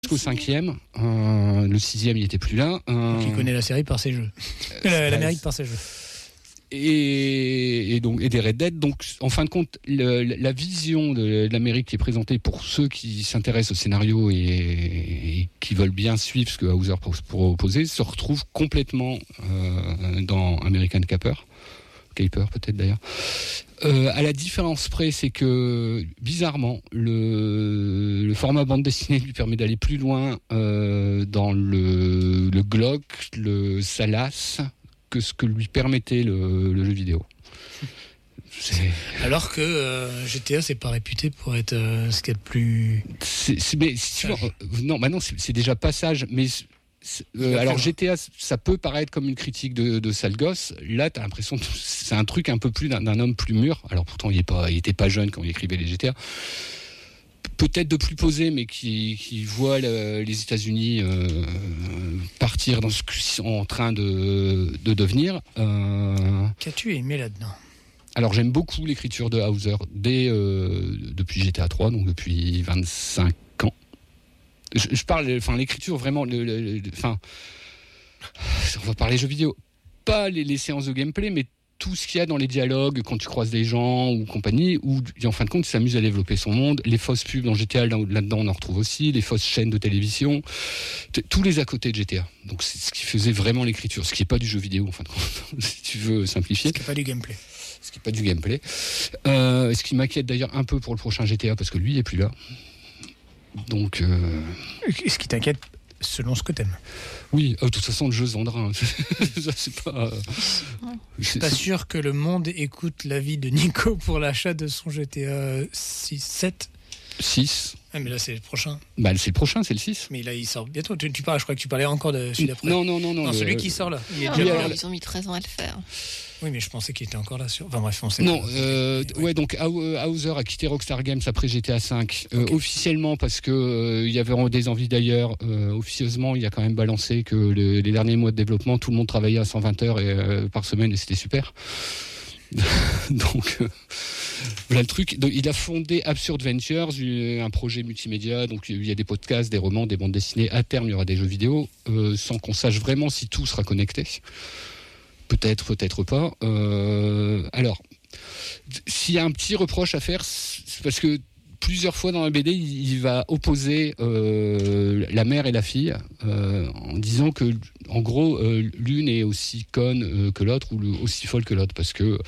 jusqu'au 5e. Le 6e, il était plus là. Qui connaît la série par ses jeux. L'Amérique par ses jeux. Et des Red Dead. Donc, en fin de compte, la vision de l'Amérique qui est présentée pour ceux qui s'intéressent au scénario et qui veulent bien suivre ce que Hauser proposait se retrouve complètement dans American Caper peut-être d'ailleurs. À la différence près, c'est que bizarrement, le format bande dessinée lui permet d'aller plus loin dans le glauque, le salace, que ce que lui permettait le jeu vidéo. Alors que GTA, c'est pas réputé pour être ce qu'il y a de plus. Non, c'est déjà pas sage, mais. Alors GTA, ça peut paraître comme une critique de sale gosse. Là, t'as l'impression que c'est un truc un peu plus d'un homme plus mûr. Alors pourtant, il était pas jeune quand il écrivait les GTA. Peut-être de plus posé, mais qui voit les États-Unis partir dans ce qu'ils sont en train de devenir. Qu'as-tu aimé là-dedans ? Alors j'aime beaucoup l'écriture de Hauser depuis GTA 3, donc depuis 25 ans. Je parle, l'écriture vraiment, on va parler jeux vidéo, pas les séances de gameplay, mais tout ce qu'il y a dans les dialogues quand tu croises des gens ou compagnie, où en fin de compte il s'amuse à développer son monde. Les fausses pubs dans GTA, là-dedans on en retrouve aussi, les fausses chaînes de télévision, tous les à côté de GTA. Donc c'est ce qui faisait vraiment l'écriture, ce qui n'est pas du jeu vidéo en fin de compte, si tu veux simplifier. Ce qui n'est pas du gameplay. Ce qui n'est pas du gameplay. Ce qui m'inquiète d'ailleurs un peu pour le prochain GTA, parce que lui il n'est plus là. Donc, ce qui t'inquiète selon ce que t'aimes. Oui, de toute façon le jeu se vendra. Ça, c'est pas. Je suis pas sûr que le monde écoute l'avis de Nico pour l'achat de son GTA 7. 6. Ah, mais là c'est le prochain. Bah c'est le prochain, c'est le 6. Mais là il sort bientôt. Tu parles, je crois que tu parlais encore de celui d'après. Non. Celui qui sort là. Ils ont mis 13 ans à le faire. Oui, mais je pensais qu'il était encore là. Enfin bref, on sait. Non, ouais, donc Hauser a quitté Rockstar Games après GTA 5 officiellement parce que il y avait des envies d'ailleurs. Officieusement, il a quand même balancé que les derniers mois de développement, tout le monde travaillait à 120 heures par semaine et c'était super. Donc voilà le truc. Donc, il a fondé Absurd Ventures, un projet multimédia. Donc il y a des podcasts, des romans, des bandes dessinées. À terme, il y aura des jeux vidéo, sans qu'on sache vraiment si tout sera connecté. Peut-être pas. Alors, s'il y a un petit reproche à faire, c'est parce que plusieurs fois dans la BD, il va opposer la mère et la fille en disant que, en gros, l'une est aussi conne que l'autre ou aussi folle que l'autre, parce que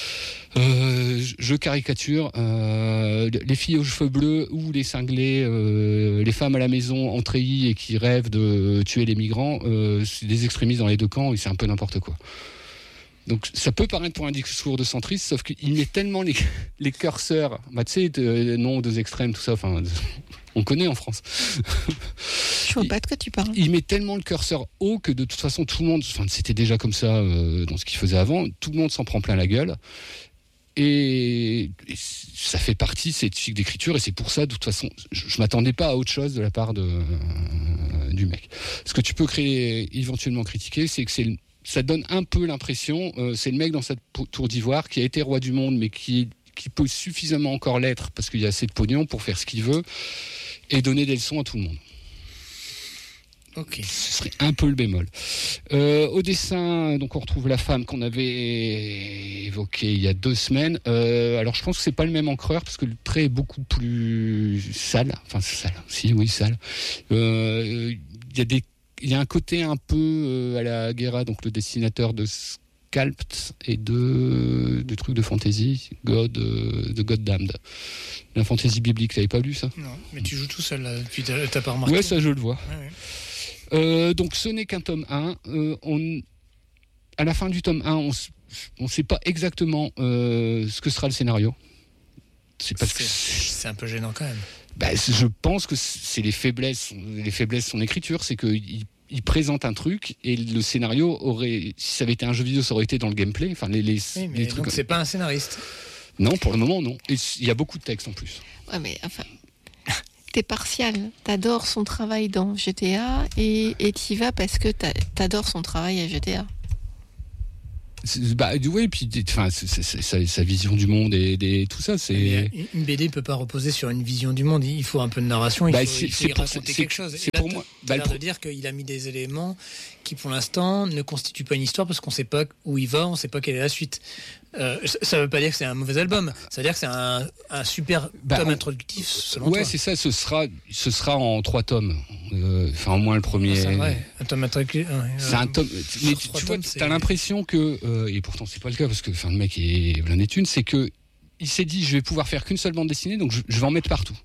je caricature les filles aux cheveux bleus ou les cinglés, les femmes à la maison en treillis et qui rêvent de tuer les migrants, c'est des extrémistes dans les deux camps et c'est un peu n'importe quoi. Donc ça peut paraître pour un discours de centriste, sauf qu'il met tellement les curseurs, tu sais, non, deux extrêmes, tout ça, on connaît en France. Je vois pas de quoi tu parles. Il met tellement le curseur haut que de toute façon tout le monde, c'était déjà comme ça dans ce qu'il faisait avant, tout le monde s'en prend plein la gueule. Et ça fait partie, c'est éthique d'écriture, et c'est pour ça, de toute façon, je m'attendais pas à autre chose de la part du mec. Ce que tu peux éventuellement critiquer, c'est que ça donne un peu l'impression, c'est le mec dans cette tour d'ivoire qui a été roi du monde, mais qui peut suffisamment encore l'être, parce qu'il y a assez de pognon pour faire ce qu'il veut, et donner des leçons à tout le monde. Ok. Ce serait un peu le bémol. Au dessin, donc on retrouve la femme qu'on avait évoquée il y a 2 semaines. Alors je pense que c'est pas le même encreur parce que le trait est beaucoup plus sale. Enfin sale. Si oui sale. Il y a un côté un peu à la Guerra, donc le dessinateur de Sculpt et de trucs de fantasy, de God Damned. La fantasy biblique, t'avais pas lu ça ? Non, mais tu joues tout seul là, puis t'as pas remarqué ? Ouais, ça je le vois. Ouais. Donc ce n'est qu'un tome 1. À la fin du tome 1, on ne sait pas exactement ce que sera le scénario. C'est un peu gênant quand même. Je pense que c'est les faiblesses de son écriture, c'est qu'il présente un truc et le scénario si ça avait été un jeu vidéo, ça aurait été dans le gameplay. Enfin, les trucs. Donc c'est pas un scénariste. Non, pour le moment non. Et il y a beaucoup de textes en plus. Ouais, mais enfin. T'es partial, t'adores son travail dans GTA et t'y vas parce que t'adores son travail à GTA. Oui, puis sa vision du monde et tout ça, c'est. Une BD peut pas reposer sur une vision du monde. Il faut un peu de narration. Il faut y raconter quelque chose. C'est pour moi. Tu as l'air de dire qu'il a mis des éléments qui, pour l'instant, ne constituent pas une histoire parce qu'on sait pas où il va, on sait pas quelle est la suite. Ça veut pas dire que c'est un mauvais album. Ça veut dire que c'est un super tome introductif, selon toi. Ouais, c'est ça. Ce sera en 3 tomes. Au moins le premier. C'est vrai. Un tome introductif. C'est un tome. Mais tu vois, t'as l'impression que, et pourtant c'est pas le cas parce que, le mec est blindé de thunes, c'est que il s'est dit, je vais pouvoir faire qu'une seule bande dessinée, donc je vais en mettre partout.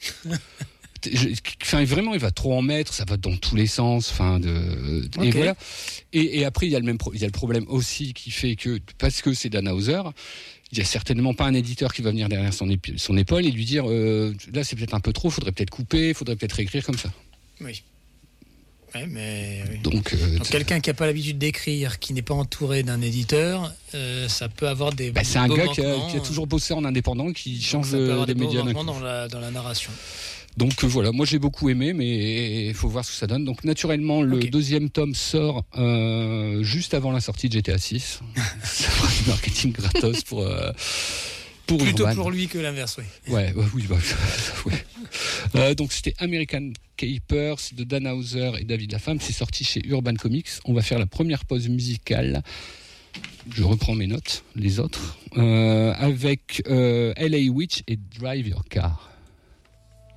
Vraiment, il va trop en mettre, ça va dans tous les sens. Et voilà. Et après, il y a le problème aussi qui fait que, parce que c'est Dan Houser, il y a certainement pas un éditeur qui va venir derrière son épaule et lui dire, là c'est peut-être un peu trop, faudrait peut-être couper, faudrait peut-être réécrire comme ça. Oui. Ouais, mais oui. Donc quelqu'un qui n'a pas l'habitude d'écrire, qui n'est pas entouré d'un éditeur, ça peut avoir des. C'est un gars qui a toujours bossé en indépendant, qui change des médias dans la narration. Donc voilà, moi j'ai beaucoup aimé, mais il faut voir ce que ça donne. Donc naturellement, le deuxième tome sort juste avant la sortie de GTA 6. Ça fera du marketing gratos pour plutôt Urban. pour lui que l'inverse, oui. Ouais. Donc c'était American Capers de Dan Houser et David Laflamme. C'est sorti chez Urban Comics. On va faire la première pause musicale. Je reprends mes notes, les autres, avec LA Witch et Drive Your Car.